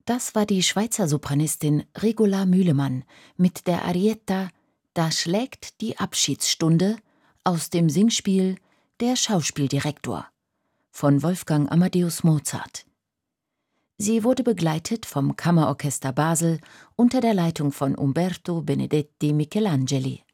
Das war die Schweizer Sopranistin Regula Mühlemann mit der Arietta »Da schlägt die Abschiedsstunde« aus dem Singspiel »Der Schauspieldirektor« von Wolfgang Amadeus Mozart. Sie wurde begleitet vom Kammerorchester Basel unter der Leitung von Umberto Benedetti Michelangeli.